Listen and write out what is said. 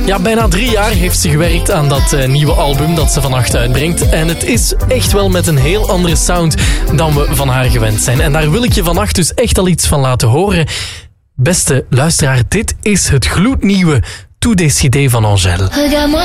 Ja, bijna 3 jaar heeft ze gewerkt aan dat nieuwe album dat ze vannacht uitbrengt. En het is echt wel met een heel andere sound dan we van haar gewend zijn. En daar wil ik je vannacht dus echt al iets van laten horen. Beste luisteraar, dit is het gloednieuwe Tout décidé van Angèle.